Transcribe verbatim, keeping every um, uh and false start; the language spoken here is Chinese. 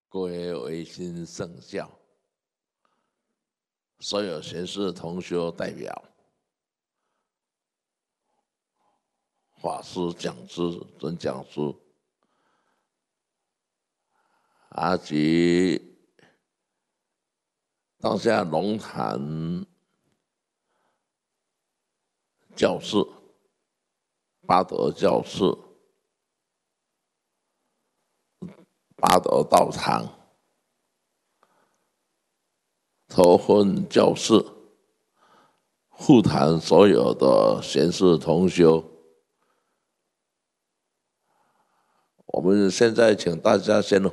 各位维新圣教，所有贤士同修代表、法师讲师、准讲师，啊及当下龙潭教室、八德教室、八德道场、头婚教室、护坛所有的贤士同修，我们现在请大家先